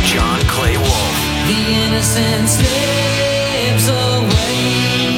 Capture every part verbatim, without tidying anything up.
John Clay Wolf. The innocence slips away.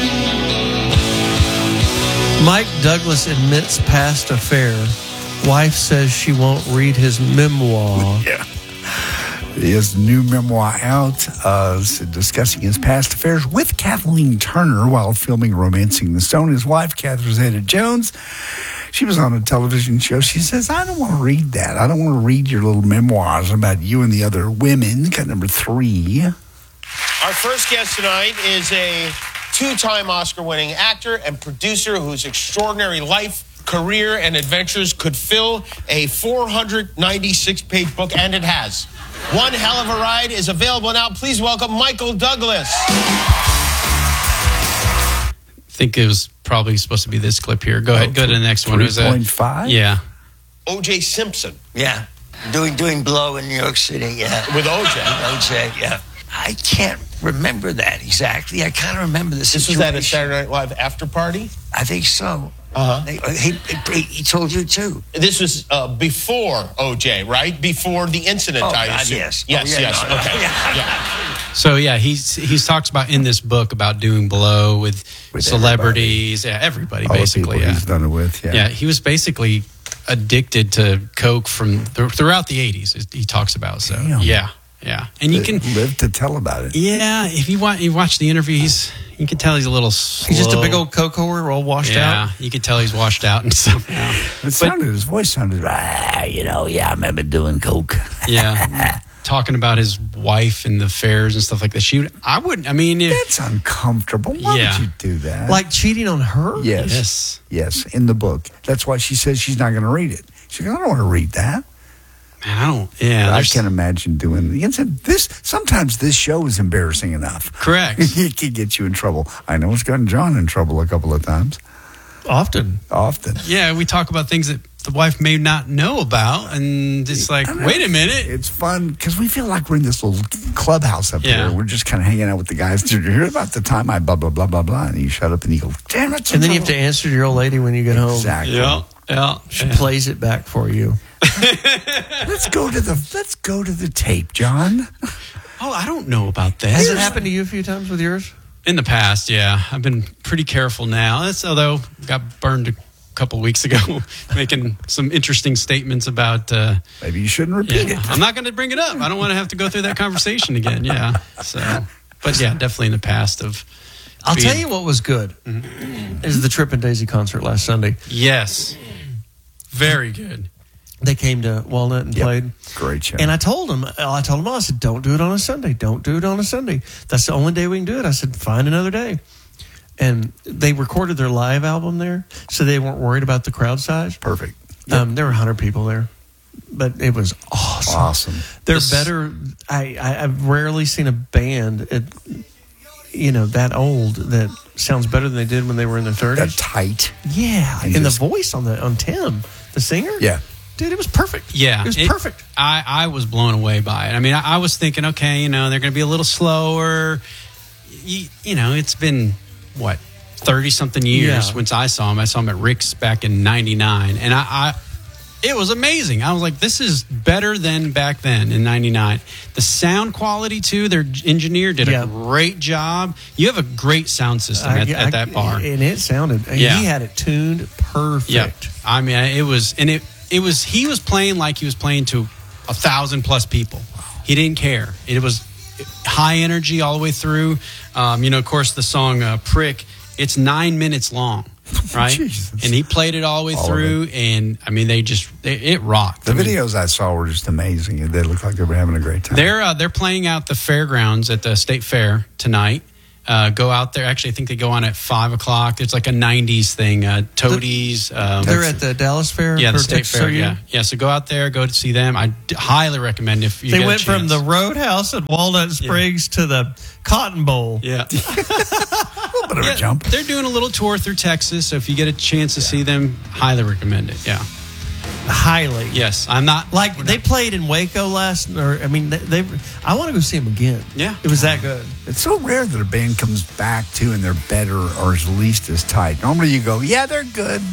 Mike Douglas admits past affair. Wife says she won't read his memoir. Yeah. His new memoir out, uh, discussing his past affairs with Kathleen Turner while filming Romancing the Stone. His wife, Catherine Zeta-Jones, she was on a television show. She says, I don't want to read that. I don't want to read your little memoirs about you and the other women. Cut number three. Our first guest tonight is a two-time Oscar-winning actor and producer whose extraordinary life, career, and adventures could fill a four hundred ninety-six page book, and it has. One Hell of a Ride is available now. Please welcome Michael Douglas. I think it was probably supposed to be this clip here. Go ahead. Oh, Go to the next one. three point five? Yeah. O J Simpson. Yeah. Doing doing Blow in New York City, yeah. With O J. With O J, yeah. I can't remember that exactly. I kind of remember the situation. This was at a Saturday Night Live after party? I think so. Uh-huh. They, he, he, he told you, too. This was uh, before O J, right? Before the incident, Oh, I God, assume. yes. Yes, Oh, yeah, yes. no, no. Okay. Yeah. Yeah. So yeah, he's he's talks about in this book about doing Blow with, With celebrities, everybody. yeah, everybody All basically. the people Yeah. he's done it with, yeah. yeah, he was basically addicted to coke from th- throughout the eighties. He talks about so Damn. yeah, yeah, and you can live to tell about it. yeah if you want you watch the interview, he's you can tell he's a little slow. He's just a big old coke whore, all washed yeah, out. you could tell he's washed out and stuff. Yeah, It sounded, his voice sounded, ah, you know, yeah, I remember doing coke. yeah. Talking about his wife and the affairs and stuff like that. She, would, I wouldn't. I mean, if, That's uncomfortable. Why Yeah. would you do that? Like cheating on her? yes, Yes. yes, in the book. That's why she says she's not going to read it. She's like, I don't want to read that. man, I don't. Yeah, I there's- can't imagine doing this. Sometimes this show is embarrassing enough. Correct. It can get you in trouble. I know it's gotten John in trouble a couple of times. Often. Often. Yeah, we talk about things that the wife may not know about, and it's like, I don't know. wait a minute. It's fun because we feel like we're in this little clubhouse up Yeah. here. We're just kind of hanging out with the guys. Did you hear about the time I blah, blah, blah, blah, blah? And you shut up and you go, damn it. And then you have to answer to your old lady when you get home. Exactly. Yeah, yeah. She yeah. plays it back for you. Let's go to the let's go to the tape, John. Oh, I don't know about that. Has it happened to you a few times with yours? In the past, yeah. I've been pretty careful now. That's, although got burned a couple weeks ago making some interesting statements about uh, Maybe you shouldn't repeat yeah, it. I'm not going to bring it up. I don't want to have to go through that conversation again. Yeah. So, but yeah, definitely in the past of I'll being- tell you what was good. Is the Tripp and Daisy concert last Sunday. Yes. Very good. They came to Walnut and Yep. played. Great show. And I told them, I told them, I said, don't do it on a Sunday. Don't do it on a Sunday. That's the only day we can do it. I said, find another day. And they recorded their live album there, so they weren't worried about the crowd size. Perfect. Um, there were one hundred people there, but it was awesome. Awesome. They're This- better. I, I, I've rarely seen a band, at, you know, that old that sounds better than they did when they were in their That thirties. tight. Yeah, And and just- the voice on the on Tim, the singer. Yeah. Dude, it was perfect. Yeah. It was it- perfect. I, I was blown away by it. I mean, I, I was thinking, okay, you know, they're going to be a little slower. You, you know, it's been, what, thirty-something years Yeah. since I saw him. I saw him at Rick's back in ninety-nine. And I, I, it was amazing. I was like, this is better than back then in ninety-nine. The sound quality, too, their engineer did Yeah. a great job. You have a great sound system at, I- at that I- bar. And it sounded, Yeah. he had it tuned perfect. Yeah, I mean, it was, and it it was. He was playing like he was playing to a thousand plus people. He didn't care. It was high energy all the way through. Um, you know, of course, the song uh, "Prick." It's nine minutes long, right? Jesus. And he played it all the way All of through, and I mean, they just they, it rocked. The I mean, videos I saw were just amazing. They looked like they were having a great time. They're uh, they're playing out the fairgrounds at the state fair tonight. Uh, go out there. Actually, I think they go on at five o'clock. It's like a nineties thing. Uh, Toadies. Um, They're at the Dallas Fair. yeah, the for state Texas fair. O U. Yeah, yeah. So go out there, go to see them. I d- highly recommend if you. They get a went from chance. the Roadhouse at Walnut Springs to the Cotton Bowl. yeah. a little bit of Yeah, a jump. They're doing a little tour through Texas, so if you get a chance to see them, highly recommend it. Yeah. Highly. Yes, I'm not Like they played in Waco last, or I mean, they. they I want to go see them again. Yeah. it was that good. It's so rare that a band comes back to and they're better or at least as tight. Normally you go, yeah, they're good,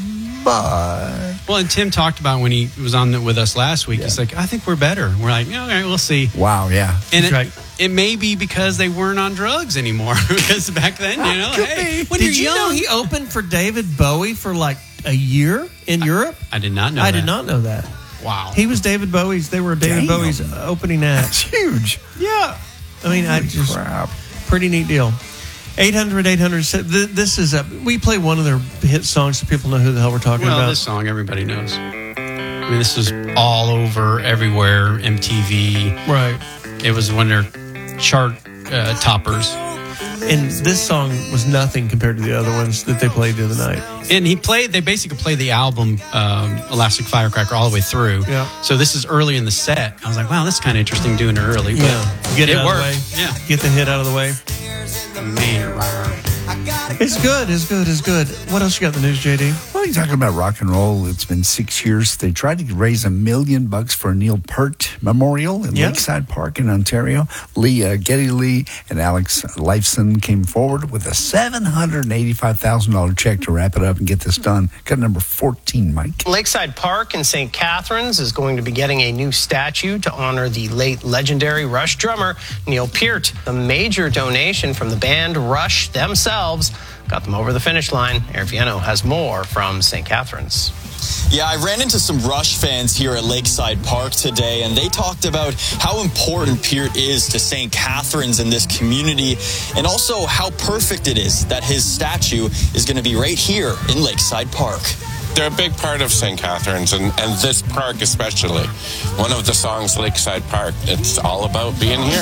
But Well, and Tim talked about when he was on the, with us last week. He's like, I think we're better. We're like, yeah, all right, we'll see. wow, yeah. And it, right. it may be because they weren't on drugs anymore. Because back then, you know, Could hey, be. when Did you're you know young. he opened for David Bowie for like a year in Europe? I did not know I that. did not know that. Wow. He was David Bowie's. They were David Damn. Bowie's opening act. It's huge. Yeah. I mean, I Holy just crap. pretty neat deal. eight hundred, eight hundred. th- This is a, we play one of their hit songs so people know who the hell we're talking Well, about. this song everybody knows. I mean, this is all over, everywhere, M T V. Right. It was one of their chart uh, toppers. And this song was nothing compared to the other ones that they played the other night. And he played, they basically played the album um, Elastic Firecracker all the way through. Yeah. So this is early in the set. I was like, wow, that's kind of interesting doing it early. But Yeah. Get it, it out worked. of the way. Yeah. Get the hit out of the way. Man. It's good. It's good. It's good. What else you got in the news, J D? Well, you're talking about rock and roll. It's been six years. They tried to raise a million bucks for a Neil Peart Memorial in Yeah. Lakeside Park in Ontario. Lee, uh, Geddy Lee and Alex Lifeson came forward with a seven hundred eighty-five thousand dollars check to wrap it up and get this done. Cut number fourteen, Mike. Lakeside Park in Saint Catharines is going to be getting a new statue to honor the late legendary Rush drummer Neil Peart. The major donation from the band Rush themselves got them over the finish line. Eric Viano has more from Saint Catharines. Yeah, I ran into some Rush fans here at Lakeside Park today, and they talked about how important Peart is to Saint Catharines in this community, and also how perfect it is that his statue is going to be right here in Lakeside Park. They're a big part of Saint Catharines, and, and this park especially. One of the songs, Lakeside Park, it's all about being here.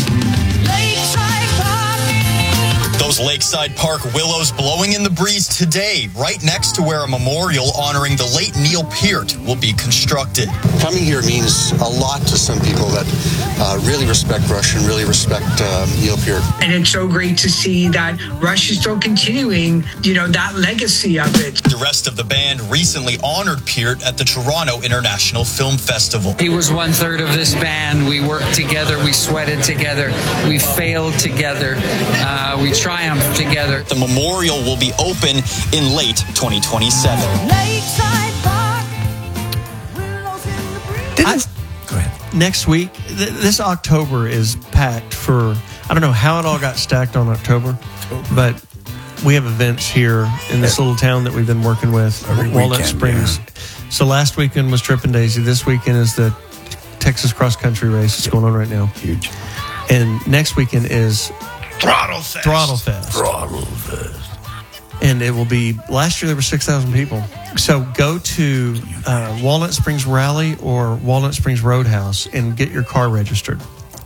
Those Lakeside Park willows blowing in the breeze today, right next to where a memorial honoring the late Neil Peart will be constructed. Coming here means a lot to some people that uh, really respect Rush and really respect um, Neil Peart. And it's so great to see that Rush is still continuing, you know, that legacy of it. The rest of the band recently honored Peart at the Toronto International Film Festival. He was one third of this band. We worked together. We sweated together. We failed together. Uh, we triumphed together. The memorial will be open in late twenty twenty-seven. I, Go ahead. next week, th- this October is packed for, I don't know how it all got stacked on October, but we have events here in this little town that we've been working with, Every Walnut weekend, Springs. So last weekend was Trippin' Daisy. This weekend is the Texas Cross Country Race. It's going on right now. Huge. And next weekend is Throttle Fest. Throttle Fest. Throttle Fest. And it will be, last year there were six thousand people. So go to uh, Walnut Springs Rally or Walnut Springs Roadhouse and get your car registered.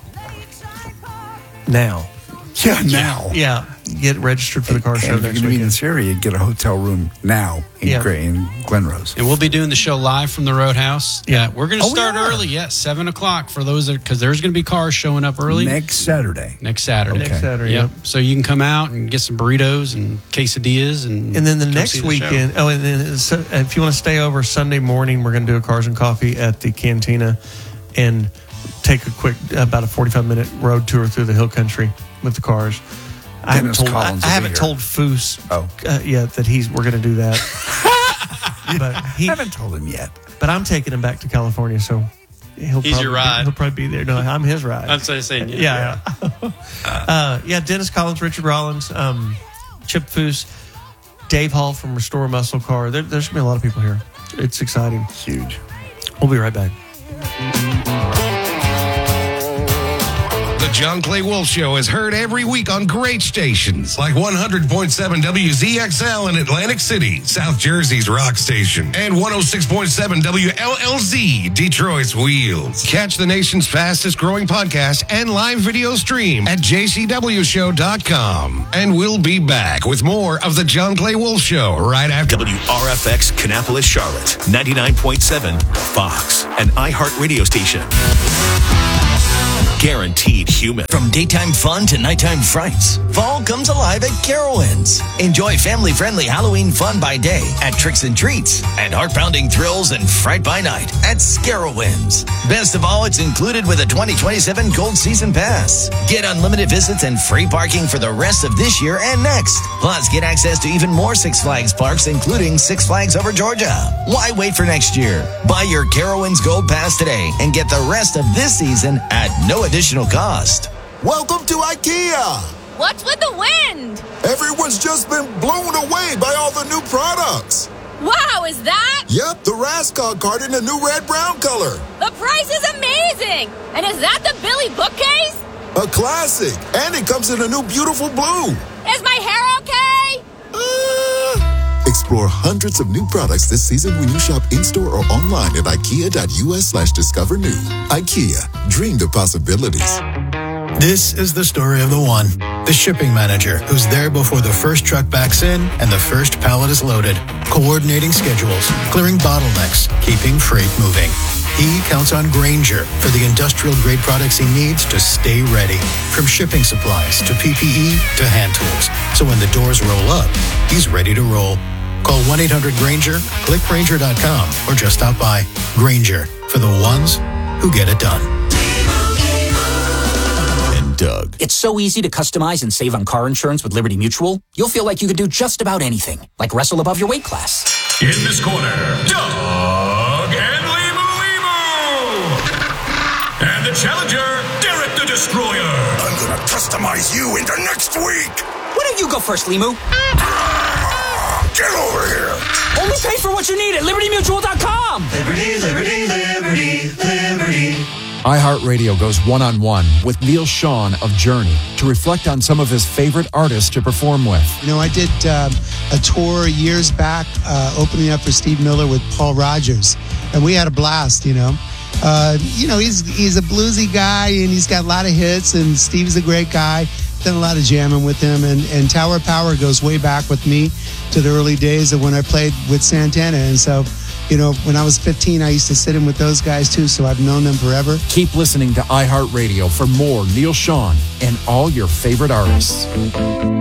Now. Yeah, now. Yeah, get registered for the car And show if you're next going to be in weekend. this area, get a hotel room now in, Yeah. Gray, in Glenrose. And we'll be doing the show live from the Roadhouse. Yeah. We're going to Oh, we start are. early. Yeah, seven o'clock for those that, because there's going to be cars showing up early Next Saturday. next Saturday. Next Saturday, Yep. yep. So you can come out and get some burritos and quesadillas. And, And then the come next see the weekend, show. oh, and then so, if you want to stay over Sunday morning, we're going to do a Cars and Coffee at the Cantina and take a quick, about a forty-five minute road tour through the hill country with the cars. I haven't Dennis told, I, Collins I will be haven't here. told Foose Oh. uh, yet that he's we're going to do that. but I he, haven't told him yet. but I'm taking him back to California, so he'll He's probably, your ride. He'll probably be there. No, I'm his ride. I'm sorry saying, yeah, yeah. uh, yeah. Dennis Collins, Richard Rollins, um, Chip Foose, Dave Hall from Restore Muscle Car. There, there's gonna be a lot of people here. It's exciting. Huge. We'll be right back. The John Clay Wolf Show is heard every week on great stations like one hundred point seven W Z X L in Atlantic City, South Jersey's rock station, and one oh six point seven W L L Z, Detroit's Wheels. Catch the nation's fastest growing podcast and live video stream at j c w show dot com. And we'll be back with more of the John Clay Wolf Show right after. W R F X Kannapolis, Charlotte, ninety-nine point seven, Fox, an iHeart radio station. Guaranteed human. From daytime fun to nighttime frights, fall comes alive at Carowinds. Enjoy family-friendly Halloween fun by day at Tricks and Treats and heart-pounding thrills and fright by night at Scarowinds. Best of all, it's included with a twenty twenty-seven Gold Season Pass. Get unlimited visits and free parking for the rest of this year and next. Plus, get access to even more Six Flags parks, including Six Flags Over Georgia. Why wait for next year? Buy your Carowinds Gold Pass today and get the rest of this season at no additional cost. Welcome to IKEA. What's with the wind? Everyone's just been blown away by all the new products. Wow, is that? Yep, the Raskog card in a new red-brown color. The price is amazing. And is that the Billy bookcase? A classic. And it comes in a new beautiful blue. Is my hair okay? Uh... Explore hundreds of new products this season when you shop in-store or online at ikea.us slash discover new. IKEA, dream the possibilities. This is the story of the one, the shipping manager, who's there before the first truck backs in and the first pallet is loaded, coordinating schedules, clearing bottlenecks, keeping freight moving. He counts on Grainger for the industrial-grade products he needs to stay ready, from shipping supplies to P P E to hand tools. So when the doors roll up, he's ready to roll. Call one eight hundred Grainger, click Grainger dot com, or just stop by. Grainger, for the ones who get it done. Doug. It's so easy to customize and save on car insurance with Liberty Mutual. You'll feel like you could do just about anything, like wrestle above your weight class. In this corner, Doug and Limu Limu. And the challenger, Derek the Destroyer. I'm gonna customize you into next week. Why don't you go first, Limu? Get over here. Only pay for what you need at Liberty Mutual dot com. Liberty, Liberty, Liberty, Liberty. iHeartRadio goes one-on-one with Neil Sean of Journey to reflect on some of his favorite artists to perform with. You know, I did um, a tour years back uh, opening up for Steve Miller with Paul Rogers, and we had a blast, you know. Uh, you know, he's he's a bluesy guy, and he's got a lot of hits, and Steve's a great guy. Done a lot of jamming with him, and, and Tower of Power goes way back with me to the early days of when I played with Santana, and so... You know, when I was fifteen, I used to sit in with those guys too, so I've known them forever. Keep listening to iHeartRadio for more Neil Sean and all your favorite artists.